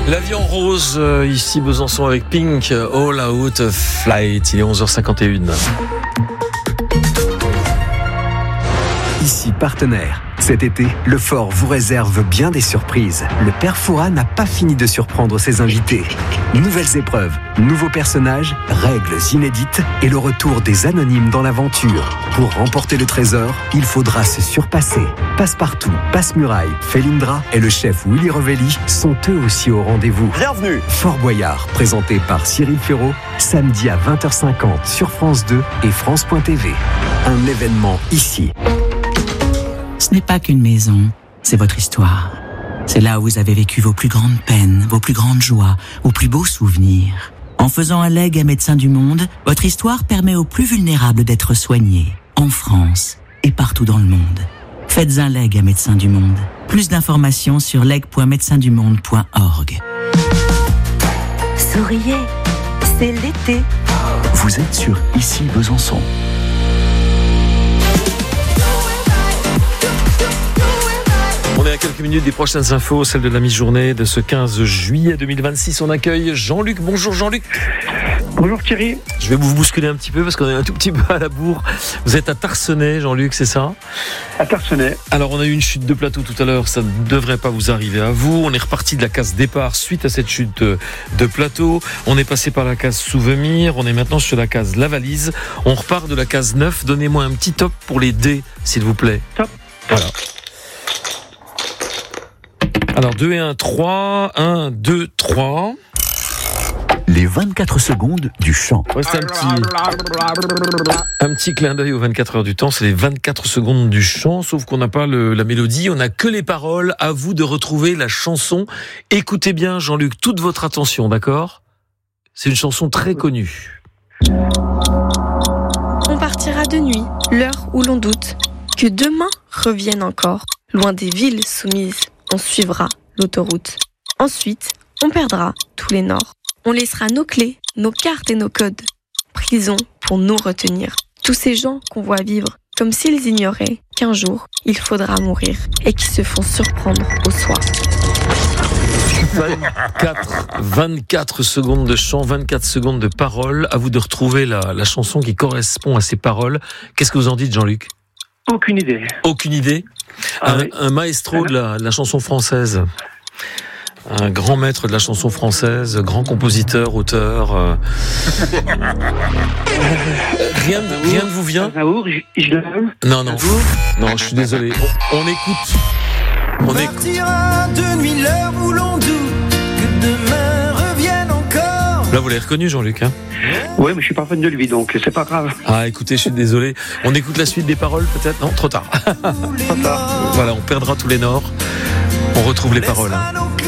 La vie en rose, ici Besançon avec Pink, All Out of Flight, il est 11h51. Ici Partenaire. Cet été, le Fort vous réserve bien des surprises. Le Père Fouras n'a pas fini de surprendre ses invités. Nouvelles épreuves, nouveaux personnages, règles inédites et le retour des anonymes dans l'aventure. Pour remporter le trésor, il faudra se surpasser. Passepartout, Passe-Muraille, Felindra et le chef Willy Revelli sont eux aussi au rendez-vous. Bienvenue. Fort Boyard, présenté par Cyril Ferraud, samedi à 20h50 sur France 2 et France.tv. Un événement ici. Ce n'est pas qu'une maison, c'est votre histoire. C'est là où vous avez vécu vos plus grandes peines, vos plus grandes joies, vos plus beaux souvenirs. En faisant un legs à Médecins du Monde, votre histoire permet aux plus vulnérables d'être soignés, en France et partout dans le monde. Faites un legs à Médecins du Monde. Plus d'informations sur leg.médecindumonde.org. Souriez, c'est l'été. Vous êtes sur Ici Besançon. On est à quelques minutes des prochaines infos, celle de la mi-journée de ce 15 juillet 2026. On accueille Jean-Luc. Bonjour Jean-Luc. Bonjour Thierry. Je vais vous bousculer un petit peu parce qu'on est un tout petit peu à la bourre. Vous êtes à Tarsenais, Jean-Luc, c'est ça ? À Tarsenais. Alors on a eu une chute de plateau tout à l'heure, ça ne devrait pas vous arriver à vous. On est reparti de la case départ suite à cette chute de plateau. On est passé par la case souvenir, on est maintenant sur la case la valise. On repart de la case 9. Donnez-moi un petit top pour les dés, s'il vous plaît. Top. Voilà. Alors 2 et 1, 3, 1, 2, 3. Les 24 secondes du chant. Ouais, c'est un petit clin d'œil aux 24 heures du temps, c'est les 24 secondes du chant, sauf qu'on n'a pas la mélodie, on n'a que les paroles. À vous de retrouver la chanson. Écoutez bien Jean-Luc, toute votre attention, d'accord ? C'est une chanson très connue. On partira de nuit, l'heure où l'on doute que demain revienne encore. Loin des villes soumises, on suivra l'autoroute. Ensuite, on perdra tous les nords. On laissera nos clés, nos cartes et nos codes. Prison pour nous retenir. Tous ces gens qu'on voit vivre comme s'ils ignoraient qu'un jour, il faudra mourir et qui se font surprendre au soir. 24 secondes de chant, 24 secondes de paroles. À vous de retrouver la chanson qui correspond à ces paroles. Qu'est-ce que vous en dites, Jean-Luc ? Aucune idée. Aucune idée ? Un maestro de la chanson française. Un grand maître de la chanson française, grand compositeur, auteur. Rien ne vous vient ? Aznavour, Non, je suis désolé. On écoute. On partira de nuit l'heure où l'on doute que demain revienne encore. Là, vous l'avez reconnu, Jean-Luc, hein ? Oui, mais je suis pas fan de lui, donc c'est pas grave. Ah, écoutez, je suis désolé. On écoute la suite des paroles, peut-être ? Non, trop tard. Voilà, on perdra tous les nords. On retrouve les paroles. Hein.